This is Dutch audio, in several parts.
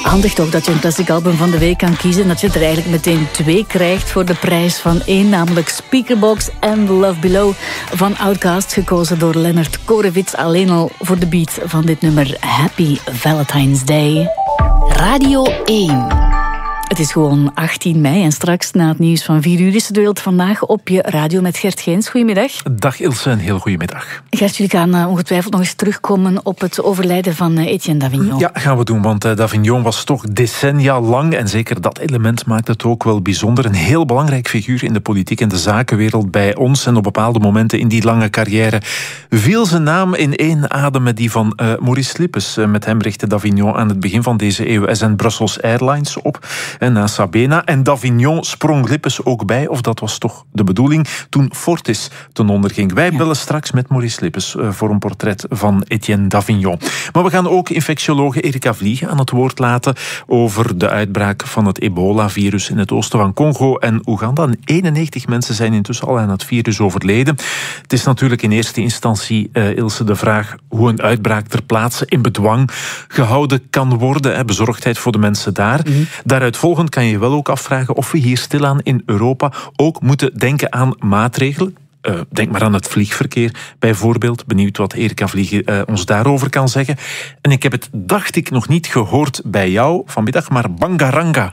Handig toch dat je een classic album van de week kan kiezen. Dat je er eigenlijk meteen 2 krijgt voor de prijs van 1. Namelijk Speakerbox en Love Below van Outkast. Gekozen door Lennart Korevits. Alleen al voor de beat van dit nummer. Happy Valentine's Day. Radio 1. Het is gewoon 18 mei en straks na het nieuws van 4 uur is de wereld vandaag op je radio met Gert Geens. Goedemiddag. Dag Ilse, een heel goedemiddag. Gert, jullie gaan ongetwijfeld nog eens terugkomen op het overlijden van Etienne Davignon. Ja, gaan we doen, want Davignon was toch decennia lang en zeker dat element maakt het ook wel bijzonder. Een heel belangrijk figuur in de politiek en de zakenwereld bij ons en op bepaalde momenten in die lange carrière viel zijn naam in één adem met die van Maurice Lippes. Met hem richtte Davignon aan het begin van deze eeuw SN Brussels Airlines op. En na Sabena. En Davignon sprong Lippes ook bij, of dat was toch de bedoeling, toen Fortis ten onder ging. Wij bellen straks met Maurice Lippes voor een portret van Etienne Davignon. Maar we gaan ook infectiologe Erika Vliegen aan het woord laten over de uitbraak van het ebola-virus in het oosten van Congo en Oeganda. 91 mensen zijn intussen al aan het virus overleden. Het is natuurlijk in eerste instantie, Ilse, de vraag hoe een uitbraak ter plaatse in bedwang gehouden kan worden. Bezorgdheid voor de mensen daar. Daaruit volgend kan je wel ook afvragen of we hier stilaan in Europa ook moeten denken aan maatregelen. Denk maar aan het vliegverkeer bijvoorbeeld. Benieuwd wat Erika Vliegen ons daarover kan zeggen. En ik heb het, dacht ik, nog niet gehoord bij jou vanmiddag, maar Bangaranga.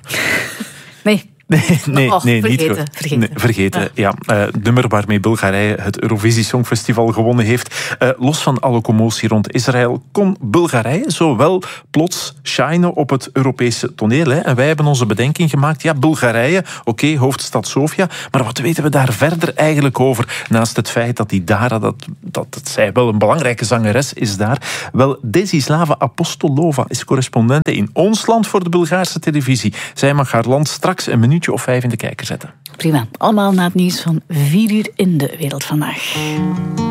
Nee. Nee, vergeten. Ja. Het nummer waarmee Bulgarije het Eurovisie Songfestival gewonnen heeft. Los van alle commotie rond Israël kon Bulgarije zo wel plots shinen op het Europese toneel. En wij hebben onze bedenking gemaakt. Ja, Bulgarije, oké, hoofdstad Sofia. Maar wat weten we daar verder eigenlijk over? Naast het feit dat die Dara, dat zij wel een belangrijke zangeres is daar. Wel, Desislava Apostolova is correspondente in ons land voor de Bulgaarse televisie. Zij mag haar land straks een minuutje of 5 in de kijker zetten. Prima. Allemaal na het nieuws van 4 uur in de wereld vandaag.